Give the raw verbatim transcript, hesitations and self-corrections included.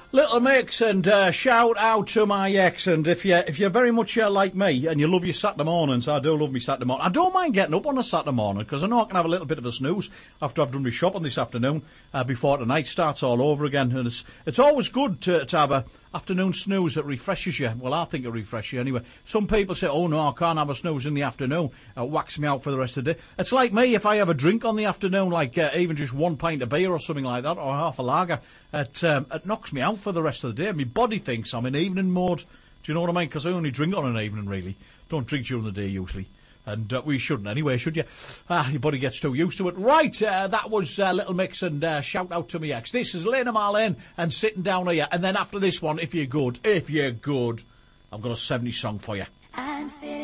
Little Mix, and uh, shout out to my ex. And if you if you're very much uh, like me and you love your Saturday mornings, I do love me Saturday morning. I don't mind getting up on a Saturday morning because I know I can have a little bit of a snooze after I've done my shopping this afternoon uh, before tonight starts all over again. And it's it's always good to to have a afternoon snooze that refreshes you. Well, I think it refreshes you anyway. Some people say, "Oh no, I can't have a snooze in the afternoon. It whacks me out for the rest of the day." It's like me if I have a drink on the afternoon, like uh, even just one pint of beer or something like that, or half a lager. It um, it knocks me out for the rest of the day. My body thinks I'm in evening mode. Do you know what I mean? Because I only drink on an evening, really. Don't drink during the day, usually. And uh, we shouldn't anyway, should you? Ah, your body gets too used to it. Right, uh, that was uh, Little Mix, and uh, shout out to me ex. This is Lena Marlene and Sitting Down Here. And then after this one, if you're good, if you're good, I've got a seventies song for you. I'm sitting